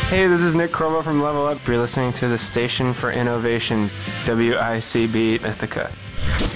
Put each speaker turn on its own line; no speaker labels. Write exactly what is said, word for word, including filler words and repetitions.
Hey, this is Nick Kromo from Level Up. You're listening to the Station for Innovation, W I C B Ithaca.